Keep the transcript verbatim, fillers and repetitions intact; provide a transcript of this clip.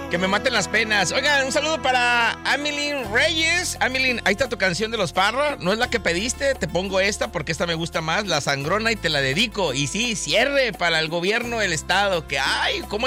Que me maten las penas. Oigan, un saludo para Amilyn Reyes. Amilyn, ahí está tu canción de los Parra. No es la que pediste, te pongo esta porque esta me gusta más, La Sangrona, y te la dedico. Y sí, cierre para el gobierno del estado. Que ay, cómo